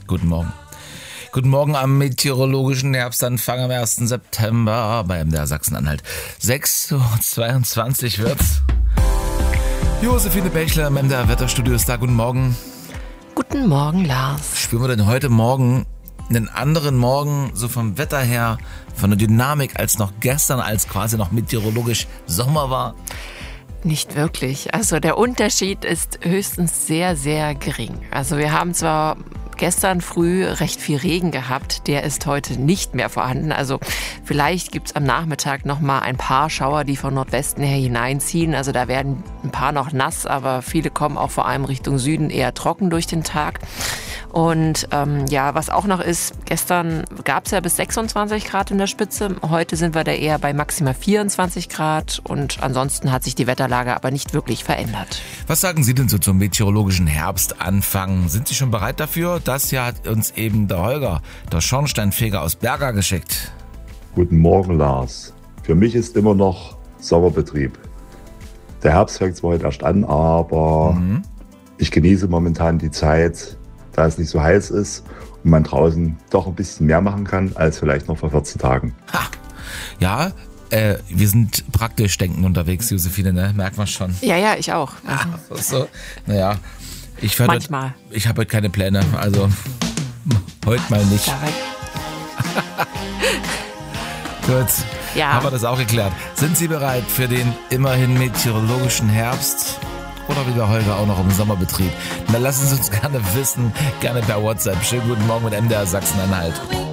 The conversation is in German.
Guten Morgen. Guten Morgen am Herbstanfang am 1. September bei MDR Sachsen-Anhalt. 6:22 Uhr wird's. Josephine Bächler im MDR Wetterstudio ist da. Guten Morgen. Guten Morgen, Lars. Spüren wir denn heute Morgen einen anderen Morgen, so vom Wetter her, von der Dynamik, als noch gestern, als quasi noch meteorologisch Sommer war? Nicht wirklich. Also der Unterschied ist höchstens sehr, sehr gering. Also wir haben zwar gestern früh recht viel Regen gehabt, der ist heute nicht mehr vorhanden. Also vielleicht gibt es am Nachmittag noch mal ein paar Schauer, die von Nordwesten her hineinziehen. Also da werden ein paar noch nass, aber viele kommen auch vor allem Richtung Süden eher trocken durch den Tag. Und was auch noch ist, gestern gab es ja bis 26 Grad in der Spitze. Heute sind wir da eher bei maximal 24 Grad. Und ansonsten hat sich die Wetterlage aber nicht wirklich verändert. Was sagen Sie denn so zum meteorologischen Herbstanfang? Sind Sie schon bereit dafür? Das Jahr hat uns eben der Holger, der Schornsteinfeger aus Berga, geschickt. Guten Morgen, Lars. Für mich ist immer noch Sommerbetrieb. Der Herbst fängt zwar heute erst an, aber ich genieße momentan die Zeit, da es nicht so heiß ist und man draußen doch ein bisschen mehr machen kann, als vielleicht noch vor 14 Tagen. Ha! Ja, wir sind praktisch denkend unterwegs, Josephine, ne? Merkt man schon. Ja, ich auch. So, naja, Manchmal. Ich habe heute keine Pläne, also heute mal nicht. Gut, Ja. haben wir das auch geklärt. Sind Sie bereit für den immerhin meteorologischen Herbst? Oder wie der Holger auch noch im Sommerbetrieb? Dann lassen Sie uns gerne wissen, gerne per WhatsApp. Schönen guten Morgen mit MDR Sachsen-Anhalt.